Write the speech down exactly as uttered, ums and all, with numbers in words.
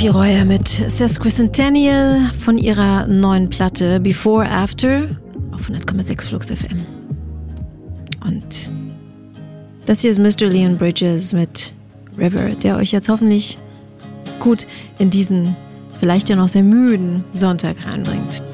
Sophie Reuer mit Sesquicentennial von ihrer neuen Platte Before After auf hundert Komma sechs Flux F M. Und das hier ist Mister Leon Bridges mit River, der euch jetzt hoffentlich gut in diesen vielleicht ja noch sehr müden Sonntag reinbringt.